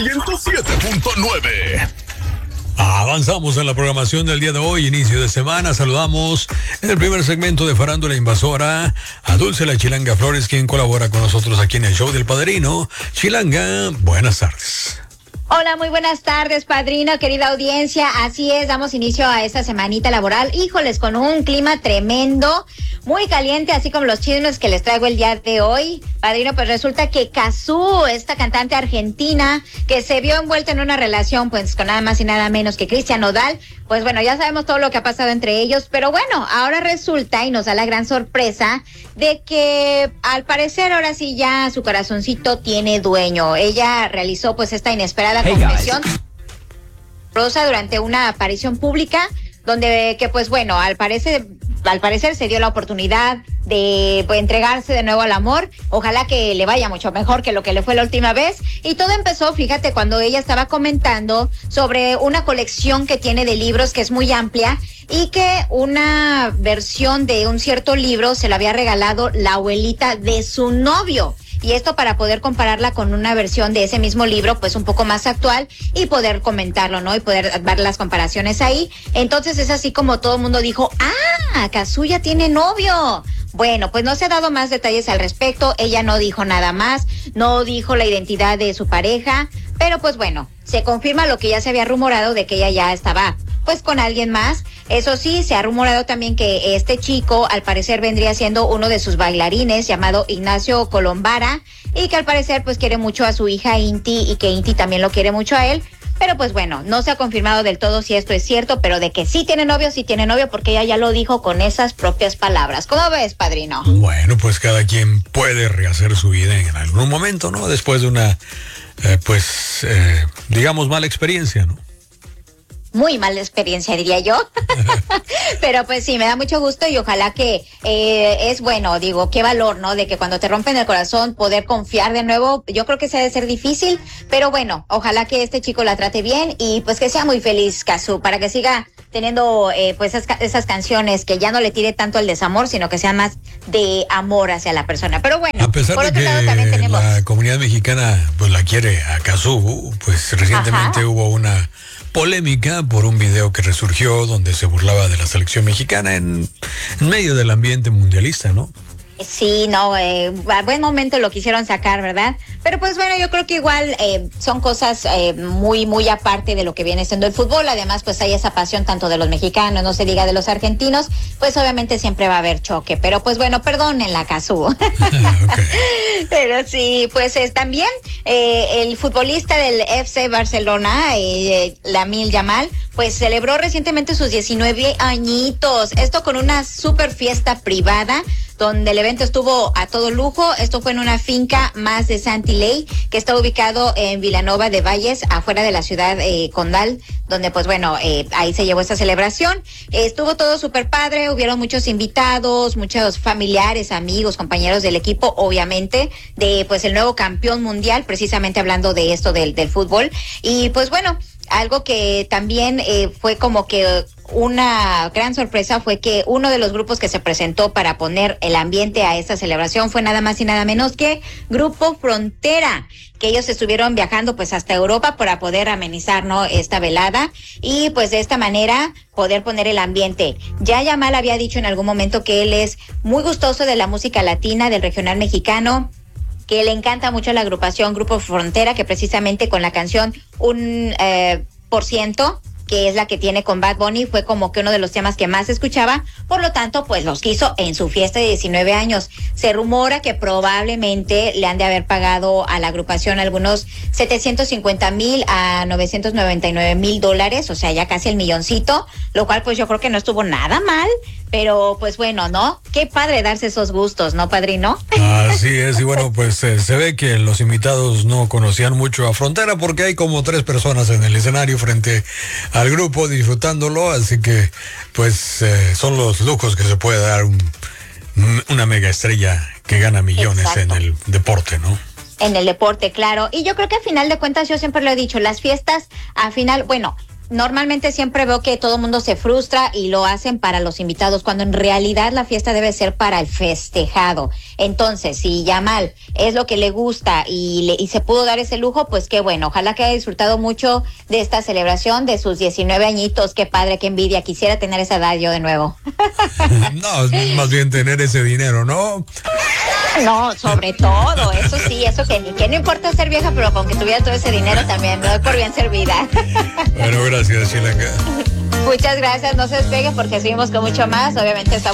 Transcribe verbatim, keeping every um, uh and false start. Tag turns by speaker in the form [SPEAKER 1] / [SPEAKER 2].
[SPEAKER 1] ciento siete punto nueve.
[SPEAKER 2] Avanzamos en la programación del día de hoy, inicio de semana. Saludamos en el primer segmento de Farándula Invasora a Dulce la Chilanga Flores, quien colabora con nosotros aquí en el show del Padrino. Chilanga, buenas tardes.
[SPEAKER 3] Hola, muy buenas tardes, Padrino, querida audiencia. Así es, damos inicio a esta semanita laboral. Híjoles, con un clima tremendo, muy caliente, así como los chismes que les traigo el día de hoy. Padrino, pues resulta que Cazzu, esta cantante argentina que se vio envuelta en una relación pues con nada más y nada menos que Cristian Nodal, pues bueno, ya sabemos todo lo que ha pasado entre ellos, pero bueno, ahora resulta y nos da la gran sorpresa de que al parecer ahora sí ya su corazoncito tiene dueño. Ella realizó pues esta inesperada hey confesión rosa durante una aparición pública donde que pues bueno, al parecer al parecer se dio la oportunidad de pues, entregarse de nuevo al amor. Ojalá que le vaya mucho mejor que lo que le fue la última vez. Y todo empezó, fíjate, cuando ella estaba comentando sobre una colección que tiene de libros que es muy amplia y que una versión de un cierto libro se la había regalado la abuelita de su novio. Y esto para poder compararla con una versión de ese mismo libro, pues un poco más actual y poder comentarlo, ¿no? Y poder ver las comparaciones ahí. Entonces es así como todo el mundo dijo, ¡ah! Cazzu ya tiene novio. Bueno, pues no se ha dado más detalles al respecto. Ella no dijo nada más, no dijo la identidad de su pareja. Pero pues bueno, se confirma lo que ya se había rumorado de que ella ya estaba pues con alguien más. Eso sí, se ha rumorado también que este chico al parecer vendría siendo uno de sus bailarines llamado Ignacio Colombara y que al parecer pues quiere mucho a su hija Inti y que Inti también lo quiere mucho a él. Pero pues bueno, no se ha confirmado del todo si esto es cierto, pero de que sí tiene novio, sí tiene novio, porque ella ya lo dijo con esas propias palabras. ¿Cómo ves, Padrino?
[SPEAKER 2] Bueno, pues cada quien puede rehacer su vida en algún momento, ¿no? Después de una, eh, pues, eh, digamos, mala experiencia, ¿no?
[SPEAKER 3] Muy mala experiencia, diría yo. Pero pues sí, me da mucho gusto y ojalá que eh, es bueno, digo, qué valor, ¿no? De que cuando te rompen el corazón poder confiar de nuevo, yo creo que se ha de ser difícil, pero bueno, ojalá que este chico la trate bien y pues que sea muy feliz, Cazzu, para que siga teniendo eh, pues esas, esas canciones que ya no le tire tanto el desamor, sino que sea más de amor hacia la persona. Pero bueno,
[SPEAKER 2] a pesar por de otro que lado también tenemos la comunidad mexicana pues la quiere a Cazzu, pues recientemente Ajá. hubo una polémica por un video que resurgió donde se burlaba de la selección mexicana en, en medio del ambiente mundialista, ¿no?
[SPEAKER 3] Sí, no, eh, a buen momento lo quisieron sacar, ¿verdad? Pero pues bueno, yo creo que igual eh, son cosas eh, muy, muy aparte de lo que viene siendo el fútbol. Además, pues hay esa pasión tanto de los mexicanos, no se diga de los argentinos, pues obviamente siempre va a haber choque. Pero pues bueno, perdónenla, Cazzu. Okay. Pero sí, pues es también eh, el futbolista del F C Barcelona, eh, Lamine Yamal, pues celebró recientemente sus diecinueve añitos. Esto con una super fiesta privada, donde el evento estuvo a todo lujo. Esto fue en una finca más de Santiley, que está ubicado en Vilanova de Valles, afuera de la ciudad eh, condal, donde pues bueno, eh, ahí se llevó esta celebración. Eh, estuvo todo súper padre, hubieron muchos invitados, muchos familiares, amigos, compañeros del equipo, obviamente, de pues el nuevo campeón mundial, precisamente hablando de esto del, del fútbol. Y pues bueno, algo que también eh, fue como que una gran sorpresa fue que uno de los grupos que se presentó para poner el ambiente a esta celebración fue nada más y nada menos que Grupo Frontera, que ellos estuvieron viajando pues hasta Europa para poder amenizar, ¿no?, esta velada y pues de esta manera poder poner el ambiente. Ya Yamal había dicho en algún momento que él es muy gustoso de la música latina, del regional mexicano, que le encanta mucho la agrupación Grupo Frontera, que precisamente con la canción Un eh, por ciento, que es la que tiene con Bad Bunny, fue como que uno de los temas que más escuchaba, por lo tanto, pues los quiso en su fiesta de diecinueve años. Se rumora que probablemente le han de haber pagado a la agrupación algunos setecientos cincuenta mil a novecientos noventa y nueve mil dólares, o sea, ya casi el milloncito, lo cual pues yo creo que no estuvo nada mal. Pero pues bueno, ¿no? Qué padre darse esos gustos, ¿no, padrino?
[SPEAKER 2] Así es, y bueno, pues eh, se ve que los invitados no conocían mucho a Frontera porque hay como tres personas en el escenario frente al grupo disfrutándolo, así que pues eh, son los lujos que se puede dar un, una mega estrella que gana millones Exacto. en el deporte, ¿no?
[SPEAKER 3] En el deporte, claro. Y yo creo que a final de cuentas, yo siempre lo he dicho, las fiestas, a final, bueno, normalmente siempre veo que todo el mundo se frustra y lo hacen para los invitados, cuando en realidad la fiesta debe ser para el festejado. Entonces, si Yamal es lo que le gusta y, le, y se pudo dar ese lujo, pues qué bueno. Ojalá que haya disfrutado mucho de esta celebración de sus diecinueve añitos. Qué padre, qué envidia. Quisiera tener esa edad yo de nuevo.
[SPEAKER 2] No, más bien tener ese dinero, ¿no?
[SPEAKER 3] No, sobre todo, eso sí, eso que ni que no importa ser vieja, pero con que tuviera todo ese dinero también, me doy por bien servida.
[SPEAKER 2] Bueno, gracias, Chilanca.
[SPEAKER 3] Muchas gracias, no se despeguen porque seguimos con mucho más, obviamente está